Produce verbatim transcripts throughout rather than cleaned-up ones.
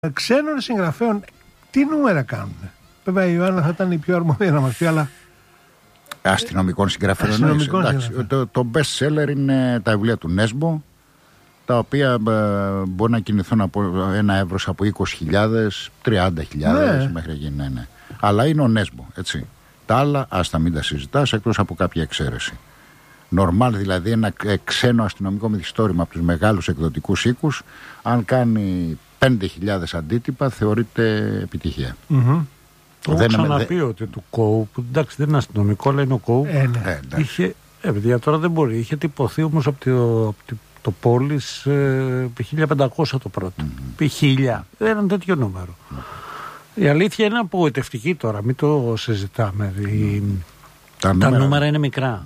Ξένων συγγραφέων, τι νούμερα κάνουν? Βέβαια η Ιωάννα θα ήταν η πιο αρμόδια να μας πει, αλλά... Αστυνομικών συγγραφέων. Αστυνομικών συγγραφέων. Το, το best seller είναι τα βιβλία του Νέσμπο, τα οποία ε, μπορεί να κινηθούν από ένα εύρος από είκοσι χιλιάδες, τριάντα χιλιάδες ναι. μέχρι εκεί, ναι, ναι. Αλλά είναι ο Νέσμπο, έτσι. Τα άλλα, άστα μην τα συζητάς, εκτός από κάποια εξαίρεση. Νορμάλ, δηλαδή ένα ξένο αστυνομικό μυθιστόρημα από τους μεγάλους εκδοτικούς οίκους, αν κάνει πέντε χιλιάδες αντίτυπα, θεωρείται επιτυχία. Mm-hmm. Το έχω ξαναπεί δε... ότι του Κόου, που εντάξει δεν είναι αστυνομικό, αλλά είναι ο Κόου, ε, ναι. είχε, ε, παιδιά, τώρα δεν μπορεί, είχε τυπωθεί όμως από το, από το Πόλης ε, χίλια πεντακόσια το πρώτο, mm-hmm. επί χίλια, δεν ήταν τέτοιο νούμερο. Mm-hmm. Η αλήθεια είναι απογοητευτική τώρα, μην το συζητάμε, mm-hmm. η... τα, τα νούμερα... νούμερα είναι μικρά.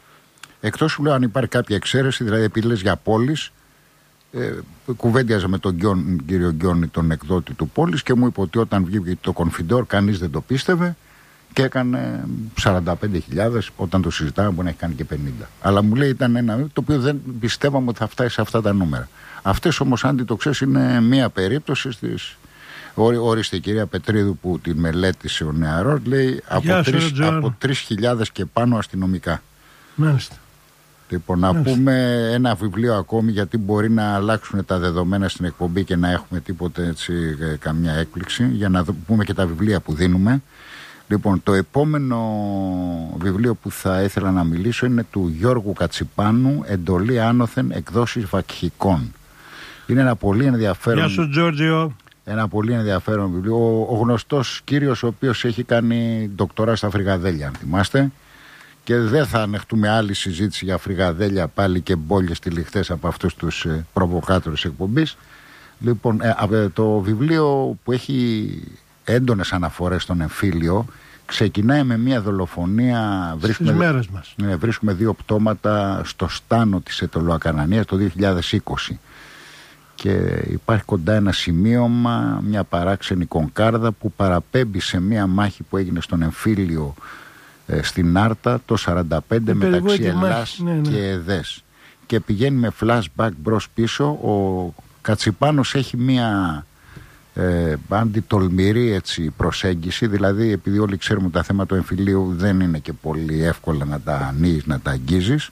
Εκτός σου λέω αν υπάρχει κάποια εξαίρεση, δηλαδή επειδή λες για Πόλης, Ε, κουβέντιαζα με τον Γκιόν, κύριο Γκιόνι, τον εκδότη του Πόλης, και μου είπε ότι όταν βγήκε το Κονφιντόρ κανείς δεν το πίστευε και έκανε σαράντα πέντε χιλιάδες. Όταν το συζητάμε μπορεί να έχει κάνει και πενήντα. Αλλά μου λέει ήταν ένα το οποίο δεν πιστεύαμε ότι θα φτάσει σε αυτά τα νούμερα. Αυτές όμως, αν το ξέρεις, είναι μία περίπτωση στις... Όριστε η κυρία Πετρίδου που τη μελέτησε ο νεαρός, λέει από τρεις χιλιάδες και πάνω αστυνομικά. Μάλιστα. Λοιπόν, να Μάλιστα. πούμε ένα βιβλίο ακόμη, γιατί μπορεί να αλλάξουν τα δεδομένα στην εκπομπή και να έχουμε τίποτε έτσι, καμιά έκπληξη, για να δω, πούμε και τα βιβλία που δίνουμε. Λοιπόν, το επόμενο βιβλίο που θα ήθελα να μιλήσω είναι του Γιώργου Κατσιπάνου, «Εντολή άνωθεν, εκδόσεις Βακχικών». Είναι ένα πολύ ενδιαφέρον... Γεια σου, Τζόρτζιο. Ένα πολύ ενδιαφέρον βιβλίο. Ο, ο γνωστός κύριος ο οποίος έχει κάνει ντοκτορά στα φρυγαδέλια, αν θυμάστε. Και δεν θα ανεχτούμε άλλη συζήτηση για φρυγαδέλια πάλι και μπόλιες τυλιχτές από αυτούς τους ε, προβοκάτορες εκπομπής. Λοιπόν, ε, το βιβλίο που έχει έντονες αναφορές στον εμφύλιο ξεκινάει με μια δολοφονία. Στις μέρες μας. Ναι, βρίσκουμε δύο πτώματα στο Στάνο της Αιτωλοακανανίας το δύο χιλιάδες είκοσι. Και υπάρχει κοντά ένα σημείωμα, μια παράξενη κονκάρδα που παραπέμπει σε μια μάχη που έγινε στον εμφύλιο στην Άρτα το σαράντα πέντε μεταξύ Ελλάς ναι, ναι. και Εδές, και πηγαίνει με flashback μπρος πίσω. Ο Κατσιπάνος έχει μια ε, αντιτολμηρή έτσι, προσέγγιση, δηλαδή επειδή όλοι ξέρουμε ότι τα θέματα του εμφυλίου δεν είναι και πολύ εύκολα να τα ανοίγεις, να τα αγγίζεις,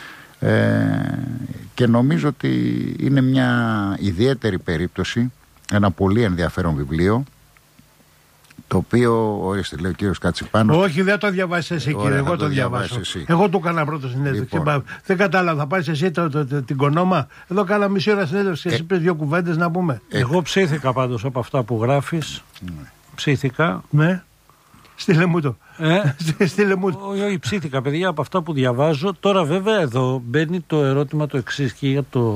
ε, και νομίζω ότι είναι μια ιδιαίτερη περίπτωση, ένα πολύ ενδιαφέρον βιβλίο, το οποίο, ορίστε, λέει ο κύριος Κατσιπάνος. Όχι, δεν το διαβάσεις εσύ, κύριε. Εγώ το διαβάσω. Εσύ. Εγώ το έκανα πρώτο συνέντευξη. Λοιπόν. Δεν κατάλαβα, θα πάρεις εσύ το, το, το, την κονόμα. Εδώ κάνα μισή ώρα συνέντευξη. Ε, εσύ πες δύο κουβέντες να πούμε. Ε, Εγώ ψήθηκα πάντως από αυτά που γράφεις. Ναι. Ψήθηκα. Ναι. Στείλε μου το. Ε? Στείλε μου το. Όχι, ψήθηκα, παιδιά, από αυτά που διαβάζω. Τώρα, βέβαια, εδώ μπαίνει το ερώτημα το εξής και για το,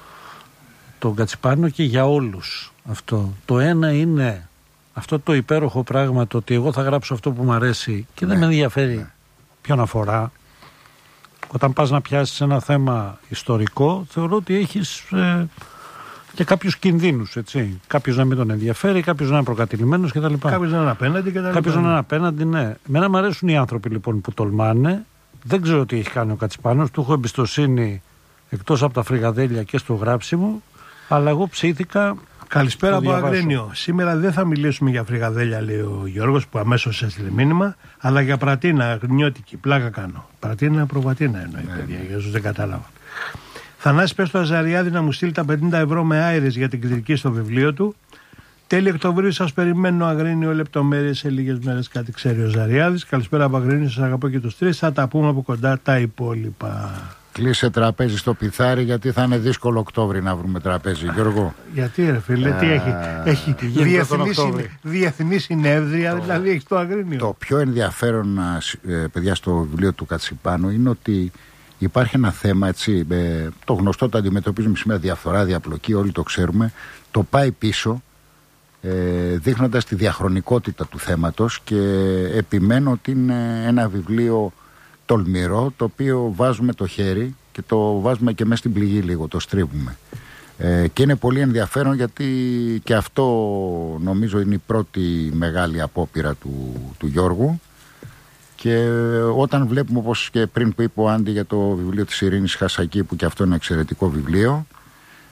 το Κατσιπάνο και για όλους αυτό. Το ένα είναι. Αυτό το υπέροχο πράγμα, το ότι εγώ θα γράψω αυτό που μου αρέσει και ναι, δεν με ενδιαφέρει ναι. ποιον αφορά. Όταν πας να πιάσεις ένα θέμα ιστορικό, θεωρώ ότι έχεις ε, και κάποιους κινδύνους, έτσι. Κάποιος να μην τον ενδιαφέρει, κάποιος να είναι προκατηλημένος κτλ. Κάποιος να είναι απέναντι κτλ. Κάποιος να είναι απέναντι, ναι. Μένα μου αρέσουν οι άνθρωποι λοιπόν που τολμάνε. Δεν ξέρω τι έχει κάνει ο Κατσιπάνος, του έχω εμπιστοσύνη εκτός από τα φρυγαδέλια και στο γράψιμο, αλλά εγώ ψήθηκα. Καλησπέρα από Αγρίνιο. Σήμερα δεν θα μιλήσουμε για φρυγαδέλια, λέει ο Γιώργος, που αμέσως έστειλε μήνυμα, αλλά για πρατίνα, αγρινιώτικη. Πλάκα κάνω. Πρατίνα, προβατίνα εννοεί, yeah. παιδιά, για όσους δεν κατάλαβα. Θανάση, πες στο Αζαριάδη να μου στείλει τα πενήντα ευρώ με άειρες για την κριτική στο βιβλίο του. Τέλη Οκτωβρίου σας περιμένω, Αγρίνιο, λεπτομέρειες σε λίγες μέρες, κάτι ξέρει ο Ζαριάδης. Καλησπέρα από Αγρίνιο, σας αγαπώ και τους τρεις. Θα τα πούμε από κοντά τα υπόλοιπα. Κλείσε τραπέζι στο Πιθάρι, γιατί θα είναι δύσκολο Οκτώβρη να βρούμε τραπέζι, Γιώργο. Γιατί ρε φίλε, τι έχει, έχει διεθνή, συν, διεθνή συνέδρια, το, δηλαδή έχει το Αγρίνιο. Το πιο ενδιαφέρον, παιδιά, στο βιβλίο του Κατσιπάνου είναι ότι υπάρχει ένα θέμα, έτσι, το γνωστό το αντιμετωπίζουμε σήμερα, διαφθορά, διαπλοκή, όλοι το ξέρουμε, το πάει πίσω, δείχνοντας τη διαχρονικότητα του θέματος, και επιμένω ότι είναι ένα βιβλίο τολμηρό, το οποίο βάζουμε το χέρι και το βάζουμε και μέσα στην πληγή λίγο, το στρίβουμε. Ε, και είναι πολύ ενδιαφέρον, γιατί και αυτό νομίζω είναι η πρώτη μεγάλη απόπειρα του, του Γιώργου, και όταν βλέπουμε, όπως και πριν που είπε ο Άντι για το βιβλίο της Ειρήνης Χασακή, που και αυτό είναι εξαιρετικό βιβλίο,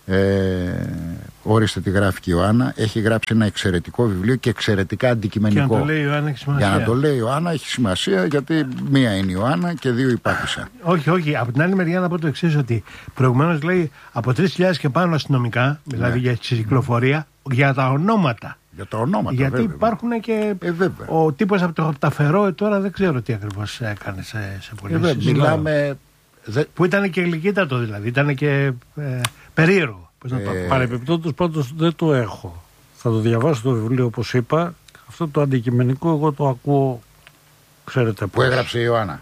Ε, ορίστε τι γράφει και η Ιωάννα. Έχει γράψει ένα εξαιρετικό βιβλίο και εξαιρετικά αντικειμενικό. Και να το λέει η Ιωάννα έχει σημασία. Για να το λέει η Ιωάννα έχει σημασία, γιατί μία είναι η Ιωάννα και δύο η Πάτισσα. Όχι, όχι. Από την άλλη μεριά να πω το εξής, ότι προηγουμένως λέει από τρεις χιλιάδες και πάνω αστυνομικά, δηλαδή ναι. για τη κυκλοφορία, για τα ονόματα. Για τα ονόματα, γιατί βέβαια. υπάρχουν και ε, ο τύπος από το Ταφερό, τώρα δεν ξέρω τι ακριβώς έκανε σε, σε πωλήσεις. Ε, μιλάμε... Που ήταν και γλυκύτατο δηλαδή, ήταν και ε, περίεργο. Πώς να το ε... Παρεμπιπτόντως πάντως δεν το έχω. Θα το διαβάσω το βιβλίο όπως είπα. Αυτό το αντικειμενικό εγώ το ακούω, ξέρετε πώς. Που έγραψε η Ιωάννα.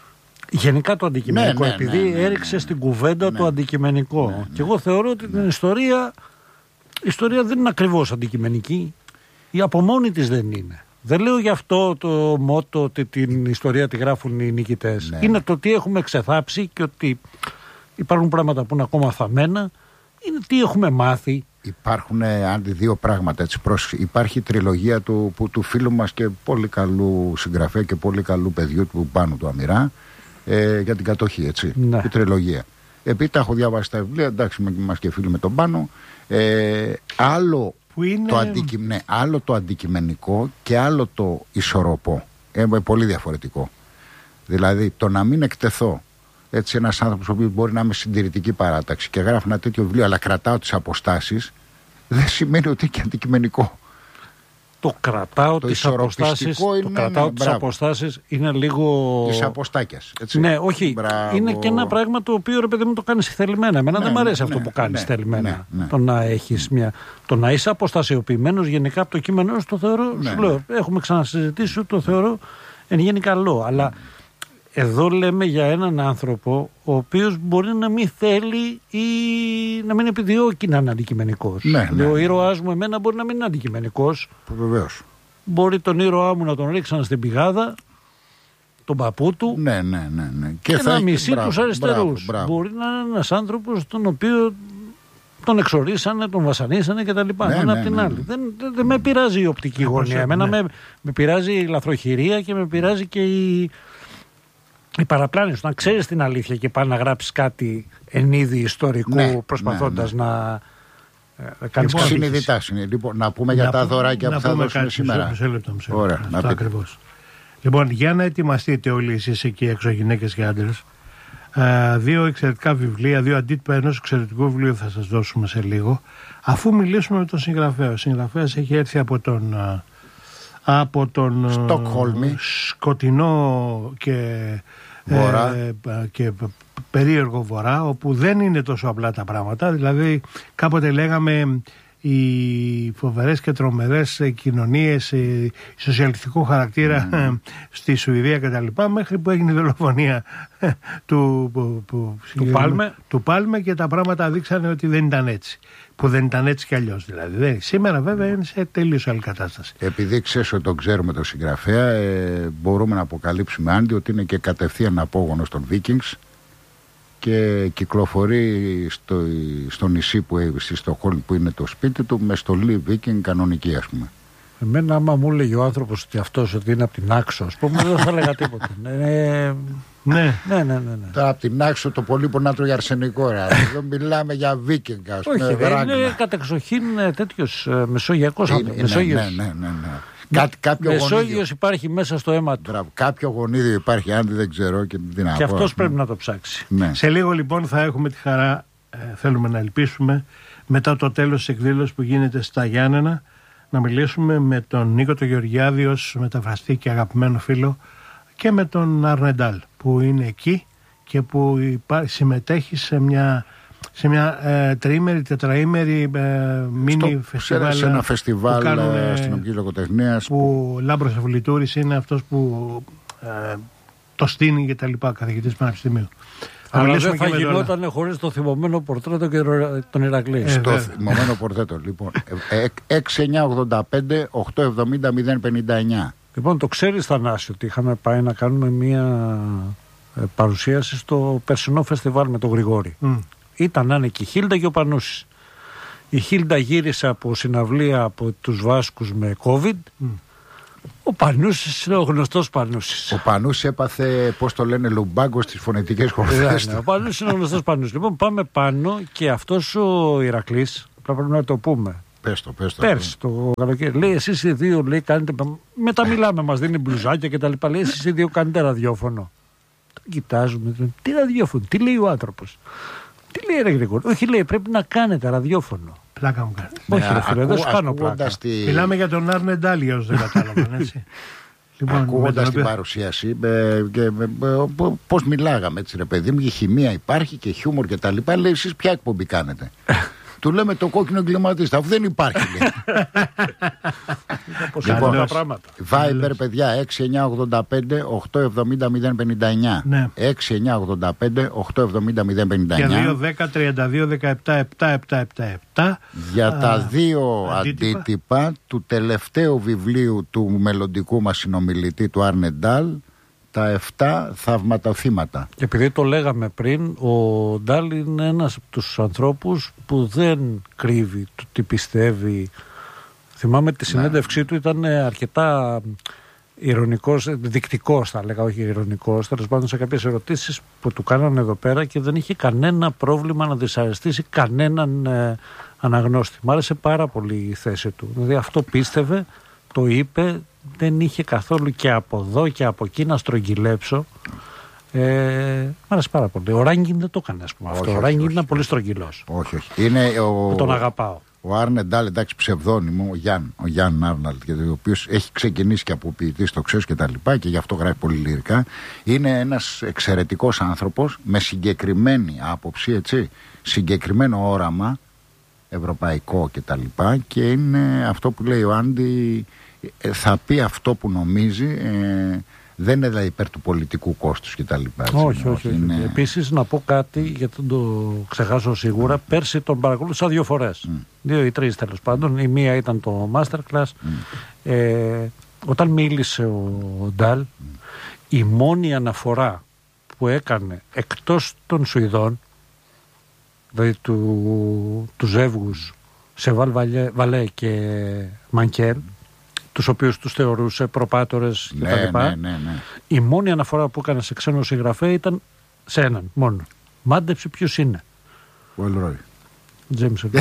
Γενικά το αντικειμενικό, ναι, ναι, επειδή ναι, ναι, ναι, έριξε ναι, στην κουβέντα ναι, το αντικειμενικό. Ναι, ναι. Και εγώ θεωρώ ότι ναι. την ιστορία, η ιστορία δεν είναι ακριβώς αντικειμενική. Η από μόνη της δεν είναι. Δεν λέω γι' αυτό το μότο ότι την ιστορία τη γράφουν οι νικητές. Ναι. Είναι το ότι έχουμε ξεθάψει και ότι υπάρχουν πράγματα που είναι ακόμα θαμμένα. Είναι τι έχουμε μάθει. Υπάρχουν άντι δύο πράγματα έτσι. Υπάρχει η τριλογία του, που, του φίλου μας και πολύ καλού συγγραφέα και πολύ καλού παιδιού του Πάνου του Αμυρά ε, για την κατοχή, έτσι. Ναι. Η τριλογία. Επειδή τα έχω διαβάσει τα βιβλία, εντάξει, μας και φίλοι με τον Πάνο. Ε, άλλο, είναι... το αντικει... ναι, άλλο το αντικειμενικό και άλλο το ισορροπό. Ε, πολύ διαφορετικό. Δηλαδή το να μην εκτεθώ έτσι ένας άνθρωπος ο οποίος μπορεί να είμαι συντηρητική παράταξη και γράφει ένα τέτοιο βιβλίο αλλά κρατάω τις αποστάσεις, δεν σημαίνει ότι είναι και αντικειμενικό. Το κρατάω τις αποστάσεις είναι, το κρατάω ναι, τις αποστάσεις είναι λίγο... Τις αποστάκιας, έτσι. Ναι, όχι, μπράβο. Είναι και ένα πράγμα το οποίο ρε παιδί μου το κάνεις θελημένα. Εμένα ναι, δεν μου αρέσει ναι, αυτό που κάνεις ναι, θελημένα. Ναι, ναι. Το να έχεις μια... Το να είσαι αποστασιοποιημένος γενικά από το κείμενο το θεωρώ, ναι, σου λέω, ναι. έχουμε ξανασυζητήσει, το θεωρώ εν γέννη καλό, αλλά... Εδώ λέμε για έναν άνθρωπο ο οποίος μπορεί να μην θέλει ή να μην επιδιώκει να είναι αντικειμενικός. Ναι, ναι. Ο ήρωάς μου εμένα μπορεί να μην είναι αντικειμενικός. Βεβαίως. Μπορεί τον ήρωά μου να τον ρίξαν στην πηγάδα, τον παππού του, ναι, ναι, ναι, ναι. και, και να μισεί τους αριστερούς. Μπράβο, μπράβο. Μπορεί να είναι ένας άνθρωπος τον οποίο τον εξορίσανε, τον βασανίσανε κτλ. Ναι, ναι, ναι, ναι. Δεν, δεν, δεν με πειράζει η οπτική ναι, γωνία. Εμένα ναι. με, με πειράζει η λαθροχειρία και με πειράζει και η... Η παραπλάνηση, να ξέρεις την αλήθεια και πάει να γράψεις κάτι εν είδη ιστορικού ναι, προσπαθώντας ναι, ναι. να ε, κάνεις λοιπόν, συνειδητά. Λοιπόν, να πούμε να για τα δωράκια που θα δώσουμε σήμερα. Μισό λεπτό, μισό λεπτό. Ωραία, αυτό ακριβώς. Λοιπόν, για να ετοιμαστείτε όλοι εσείς εκεί έξω, γυναίκες και άντρες, ε, δύο εξαιρετικά βιβλία, δύο αντίτυπα ενός εξαιρετικού βιβλίου θα σας δώσουμε σε λίγο, αφού μιλήσουμε με τον συγγραφέα. Ο συγγραφέας έχει έρθει από τον... από τον Στοκχόλμη, σκοτεινό και, βορρά. ε, και περίεργο βορρά, όπου δεν είναι τόσο απλά τα πράγματα. Δηλαδή κάποτε λέγαμε οι φοβερές και τρομερές κοινωνίες η σοσιαλιστικού χαρακτήρα mm. στη Σουηδία κτλ, μέχρι που έγινε η δολοφονία του, που, που, του, Πάλμε. του Πάλμε και τα πράγματα δείξανε ότι δεν ήταν έτσι. Που δεν ήταν έτσι κι αλλιώς δηλαδή. Σήμερα βέβαια είναι σε τελείως άλλη κατάσταση. Επειδή ξέρεις ότι τον ξέρουμε τον συγγραφέα, ε, μπορούμε να αποκαλύψουμε Άντι ότι είναι και κατευθείαν απόγονος των Vikings και κυκλοφορεί στο, στο νησί που στη Στοκχόλμη που είναι το σπίτι του με στολή Viking κανονική, ας πούμε. Εμένα άμα μου έλεγε ο άνθρωπος ότι αυτός ότι είναι από την Άξο, ας πούμε, δεν θα έλεγα τίποτα. Ε, ναι. Ναι, ναι, ναι, ναι. Τώρα από την Άξο το πολύ που να τρώει αρσενικό, ρε. Εδώ μιλάμε για Viking, ας πούμε. Όχι, είναι κατεξοχήν τέτοιος μεσογειακός άνθρωπος. Ναι, ναι, ναι, ναι, ναι. Κάτι, κάποιο Μεσόγειος γονίδιο υπάρχει μέσα στο αίμα του. Μπράβο, κάποιο γονίδιο υπάρχει, αν δεν ξέρω και τι να πω. Και αυτός πρέπει να το ψάξει. Ναι. Σε λίγο λοιπόν θα έχουμε τη χαρά, ε, θέλουμε να ελπίσουμε, μετά το τέλος της εκδήλωσης που γίνεται στα Γιάννενα, να μιλήσουμε με τον Νίκο το Γεωργιάδη ως μεταφραστή και αγαπημένο φίλο και με τον Αρνεντάλ που είναι εκεί και που υπά, συμμετέχει σε μια... σε μια ε, τριήμερη, τετραήμερη ε, μίνι φεστιβάλ. Σε ένα φεστιβάλ αστυνομικής λογοτεχνίας. Που, που ο Λάμπρος Αυλητούρης είναι αυτός που ε, το στείνει και τα λοιπά, καθηγητής Πανεπιστημίου. Αλλά δεν θα γινόταν χωρίς το θυμωμένο πορτρέτο και τον Ηρακλή. Ε, στο θυμωμένο πορτρέτο, λοιπόν. έξι εννιά ογδόντα πέντε οκτακόσια εβδομήντα μηδέν πενήντα εννιά. Λοιπόν, το ξέρεις Θανάση ότι είχαμε πάει να κάνουμε μια παρουσίαση στο περσινό φεστιβάλ με τον Γρηγόρη. Mm. Ήταν να είναι και η Χίλντα και ο Πανούσης. Η Χίλντα γύρισε από συναυλία από τους Βάσκους με COVID. Mm. Ο Πανούσης είναι ο γνωστός Πανούσης. Ο Πανούσης έπαθε, πώς το λένε, λουμπάγκο στις φωνητικές χορδές. Ναι, ο Πανούσης είναι ο γνωστός Πανούσης. Λοιπόν, πάμε πάνω και αυτός ο Ηρακλής, πρέπει να το πούμε. Πες το, πες το. Πέρσι το καλοκαίρι. Λέει, εσείς οι δύο, λέει, κάνετε. Μετά μιλάμε, μας δίνει μπλουζάκια και τα λοιπά. Λέει, εσείς οι δύο κάνετε ραδιόφωνο. Τον κοιτάζουμε. Τι ραδιόφωνο, τι λέει ο άνθρωπος. Τι λέει, ρε Γρηγόρη. Όχι, λέει, πρέπει να κάνετε ραδιόφωνο. Πλάκα μου κάνει. Όχι, ρε φίλε, δεν σου κάνω πλάκα. Τη... Μιλάμε για τον Άρνε Ντάλι, όσοι δεν κατάλαβαν, έτσι. Λοιπόν, ακούγοντας την παρουσίαση, ε, ε, ε, πώς μιλάγαμε, έτσι, ρε παιδί μου, η χημεία υπάρχει και χιούμορ και τα λοιπά. Λέει, εσείς ποια εκπομπή κάνετε. Του λέμε το κόκκινο εγκληματίστα, αφού δεν υπάρχει. Λοιπόν, Viber, παιδιά, έξι εννιά ογδόντα πέντε οκτακόσια εβδομήντα μηδέν πενήντα εννιά. Ναι. έξι εννιά ογδόντα πέντε οκτακόσια εβδομήντα μηδέν πενήντα εννιά. Και δύο δέκα τριάντα δύο δεκαεπτά επτά επτά επτά επτά. Για Α, τα δύο αντίτυπα. αντίτυπα του τελευταίου βιβλίου του μελλοντικού μας συνομιλητή, του Άρνε Ντάλ, τα εφτά θαυματοθύματα. Και επειδή το λέγαμε πριν, ο Ντάλ είναι ένας από τους ανθρώπους που δεν κρύβει το τι πιστεύει. Θυμάμαι τη συνέντευξή ναι. του ήταν αρκετά ηρωνικός, δεικτικός θα λέγα, όχι ηρωνικός, τέλος πάντων σε κάποιες ερωτήσεις που του κάνανε εδώ πέρα και δεν είχε κανένα πρόβλημα να δυσαρεστήσει κανέναν ε, αναγνώστη. Μ' άρεσε πάρα πολύ η θέση του. Δηλαδή αυτό πίστευε, το είπε, δεν είχε καθόλου και από εδώ και από εκεί να στρογγυλέψω. Ε, μ' άρεσε πάρα πολύ. Ο Ράγκιν δεν το έκανε, ας πούμε. Όχι, αυτό. Ο Ράγκιν ήταν πολύ στρογγυλός. Όχι, όχι. Είναι ο... Τον αγαπάω. Ο Άρνε Ντάλ, εντάξει, ψευδόνυμο, ο Γιάν, ο Γιάν Άρναλτ, ο οποίος έχει ξεκινήσει και από ποιητής στο Ξέος και τα λοιπά και γι' αυτό γράφει πολύ λυρικά. Είναι ένας εξαιρετικός άνθρωπος με συγκεκριμένη άποψη, έτσι, συγκεκριμένο όραμα ευρωπαϊκό και τα λοιπά και είναι αυτό που λέει ο Άντι, θα πει αυτό που νομίζει, ε, δεν είναι δηλαδή υπέρ του πολιτικού κόστους και τα λοιπά. Όχι, όχι, όχι. Είναι... Επίσης να πω κάτι, γιατί δεν το ξεχάσω σίγουρα, mm. πέρσι τον παρακολούθησα δύο φορές. Mm. Δύο ή τρεις τέλος πάντων. Η μία ήταν το Masterclass. Mm. Ε, όταν μίλησε ο Ντάλ, mm. η μόνη αναφορά που έκανε εκτός των Σουηδών, δηλαδή του, του ζεύγους Σεβάλ Βαλέ και Μανκέλ, mm. τους οποίους τους θεωρούσε προπάτορες ναι, και τα λοιπά. Ναι, ναι, ναι. Η μόνη αναφορά που έκανε σε ξένο συγγραφέα ήταν σε έναν μόνο. Μάντεψε ποιος είναι. Ο Ελρόι. Τζέιμς Ελρόι.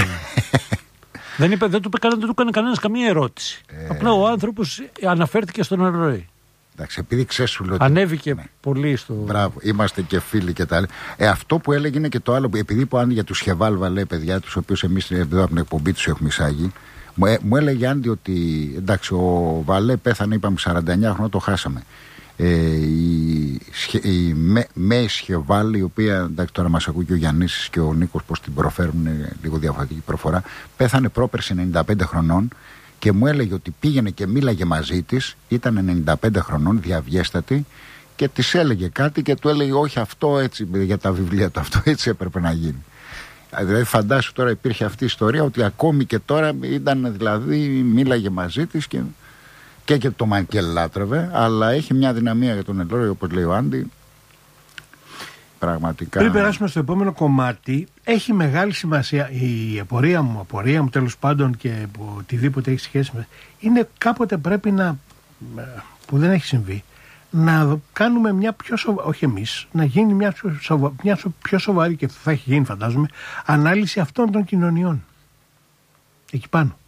δεν, είπε, δεν του έκανε κανένας καμία ερώτηση. Ε... Απλά ο άνθρωπος αναφέρθηκε στον Ελρόι. Εντάξει, επειδή ξέρεις σου λέω. Ανέβηκε ναι. πολύ στο. Μπράβο, είμαστε και φίλοι και τα άλλα. Ε, αυτό που έλεγε είναι και το άλλο. Επειδή που αν για τους Σεβάλ Βαλέ, παιδιά, τους οποίους εμείς εδώ από την εκπομπή τους έχουμε εισάγει. Μου, ε, μου έλεγε Άντι ότι εντάξει, ο Βαλέ πέθανε, είπαμε σαράντα εννιά χρόνια, το χάσαμε. Ε, η η Μέη Σχεβάλ, η οποία εντάξει, τώρα μας ακούει και ο Γιαννής και ο Νίκος πώς την προφέρουν, λίγο διαφορετική προφορά, πέθανε πρόπερση ενενήντα πέντε χρονών και μου έλεγε ότι πήγαινε και μίλαγε μαζί της, ήταν ενενήντα πέντε χρονών, διαβιέστατη, και της έλεγε κάτι και του έλεγε όχι, αυτό έτσι για τα βιβλία του, αυτό έτσι έπρεπε να γίνει. Δηλαδή φαντάσου τώρα υπήρχε αυτή η ιστορία ότι ακόμη και τώρα ήταν, δηλαδή μίλαγε μαζί της και, και, και το Μανκέλ λάτρευε, αλλά έχει μια δυναμία για τον Ελρόι, όπως λέει ο Άντι, πραγματικά. Πριν περάσουμε στο επόμενο κομμάτι, έχει μεγάλη σημασία η απορία μου, απορία μου τέλος πάντων και οτιδήποτε έχει σχέση με, είναι κάποτε πρέπει να, που δεν έχει συμβεί, να κάνουμε μια πιο σοβαρή, όχι εμείς, να γίνει μια, σοβα... μια πιο σοβαρή, και θα έχει γίνει φαντάζομαι, ανάλυση αυτών των κοινωνιών. Εκεί πάνω.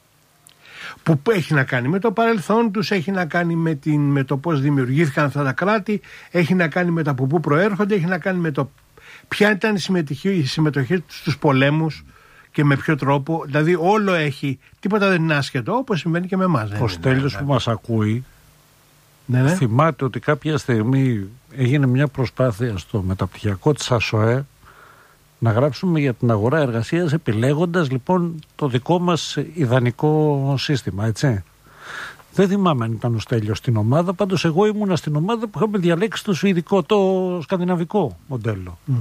Που έχει να κάνει με το παρελθόν τους, έχει να κάνει με, την... με το πώς δημιουργήθηκαν αυτά τα κράτη, έχει να κάνει με τα από πού προέρχονται, έχει να κάνει με το ποια ήταν η συμμετοχή, η συμμετοχή στους πολέμους και με ποιο τρόπο. Δηλαδή όλο έχει, τίποτα δεν είναι άσχετο, όπως συμβαίνει και με εμάς. Ο Στέλιος που μας ακούει, ναι, ναι. θυμάται ότι κάποια στιγμή έγινε μια προσπάθεια στο μεταπτυχιακό της ΑΣΟΕ να γράψουμε για την αγορά εργασίας, επιλέγοντας λοιπόν το δικό μας ιδανικό σύστημα, έτσι. Δεν θυμάμαι αν ήταν ο Στέλιος στην ομάδα, πάντως εγώ ήμουνα στην ομάδα που είχαμε διαλέξει το σουηδικό, το σκανδιναβικό μοντέλο. Mm.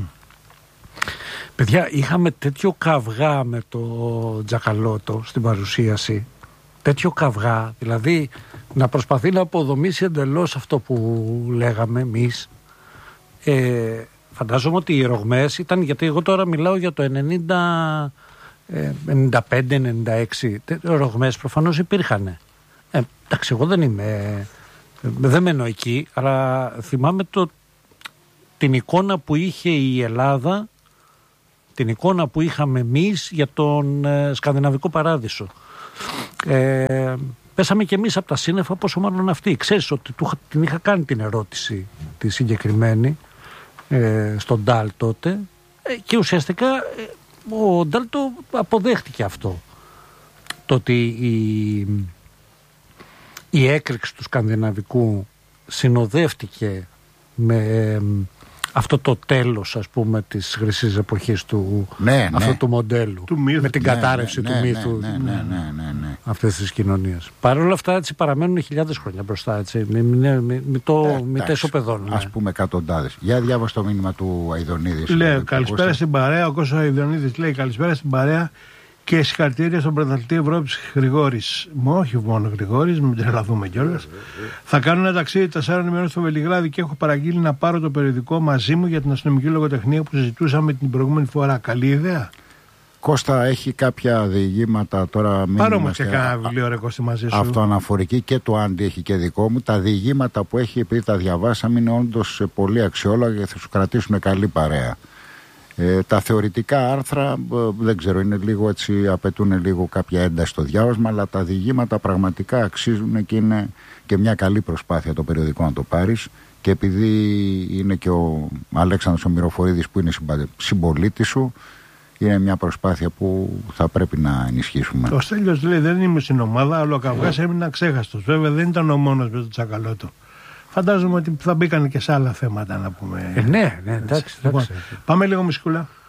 Παιδιά, είχαμε τέτοιο καυγά με το Τζακαλώτο στην παρουσίαση, τέτοιο καυγά, δηλαδή να προσπαθεί να αποδομήσει εντελώς αυτό που λέγαμε εμείς. Ε, φαντάζομαι ότι οι ρογμές ήταν, γιατί εγώ τώρα μιλάω για το ενενήντα, ενενήντα πέντε ενενήντα έξι, ρογμές προφανώς υπήρχαν. Ε, εντάξει, εγώ δεν είμαι, δεν μένω εκεί, αλλά θυμάμαι το, την εικόνα που είχε η Ελλάδα, την εικόνα που είχαμε εμείς για τον ε, Σκανδιναβικό Παράδεισο. Ε, πέσαμε κι εμείς από τα σύννεφα, πόσο μάλλον αυτοί. Ξέρεις ότι του, την είχα κάνει την ερώτηση τη συγκεκριμένη ε, στον Ντάλ τότε ε, και ουσιαστικά ε, ο Ντάλ το αποδέχτηκε αυτό. Το ότι η, η έκρηξη του Σκανδιναβικού συνοδεύτηκε με ε, αυτό το τέλος, ας πούμε, της χρυσής εποχής του, ναι, αυτού ναι. του μοντέλου, του μύθου, με την ναι, κατάρρευση ναι, του ναι, μύθου ναι, ναι, ναι, ναι, ναι. αυτής της κοινωνίας. Παρ' όλα αυτά, έτσι, παραμένουν χιλιάδες χρόνια μπροστά, έτσι. Μην, μην, μην, μην το μην τεσοπεδώνουμε. Ας πούμε εκατοντάδες. Για διάβασε το μήνυμα του Αηδονίδη. Λέει καλησπέρα στην παρέα. Ο Κώστας Αηδονίδης λέει καλησπέρα στην παρέα και συγχαρητήρια στον πρωταθλητή Ευρώπης Γρηγόρης. Μα όχι μόνο Γρηγόρης, μην τρελαθούμε κιόλας. Θα κάνω ένα ταξίδι τεσσάρων ημερών στο Βελιγράδι και έχω παραγγείλει να πάρω το περιοδικό μαζί μου για την αστυνομική λογοτεχνία που συζητούσαμε την προηγούμενη φορά. Καλή ιδέα. Κώστα, έχει κάποια διηγήματα τώρα. Πάρω όμως και κάνα βιβλίο, ρε Κώστη, μαζί σου. Αυτοαναφορική και το Άντι έχει και δικό μου. Τα διηγήματα που έχει, επειδή τα διαβάσαμε, είναι όντως πολύ αξιόλογα και θα σου κρατήσουν καλή παρέα. Ε, τα θεωρητικά άρθρα ε, δεν ξέρω, είναι λίγο έτσι, απαιτούν λίγο κάποια ένταση στο διάβασμα, αλλά τα διηγήματα πραγματικά αξίζουν και είναι και μια καλή προσπάθεια το περιοδικό να το πάρεις. Και επειδή είναι και ο Αλέξανδρος ο Μυροφορίδης που είναι συμπολίτης σου, είναι μια προσπάθεια που θα πρέπει να ενισχύσουμε. Ο Στέλιος λέει δεν είμαι στην ομάδα, αλλά ο Καυγάς έμεινε αξέχαστος. Βέβαια δεν ήταν ο μόνος με το τσακαλώτο. Φαντάζομαι ότι θα μπήκαν και σε άλλα θέματα να πούμε. Ε, ναι, ναι, εντάξει. Λοιπόν, πάμε λίγο μουσικούλα.